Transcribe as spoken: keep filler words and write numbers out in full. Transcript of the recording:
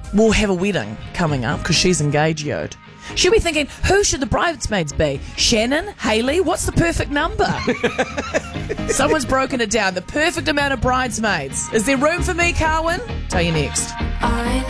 will have a wedding coming up because she's engaged. She'll be thinking, who should the bridesmaids be? Shannon? Hayley? What's the perfect number? Someone's broken it down. The perfect amount of bridesmaids. Is there room for me, Carwyn? Tell you next.